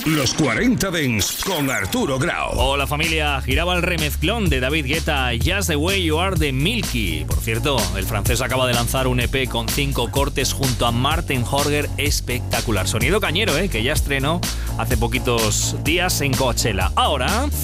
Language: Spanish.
Los 40 Dents con Arturo Grau. Hola familia, giraba el remezclón de David Guetta, Just the Way You Are de Milky. Por cierto, el francés acaba de lanzar un EP con 5 cortes junto a Martin Horger, espectacular. Sonido cañero, que ya estrenó hace poquitos días en Coachella. Ahora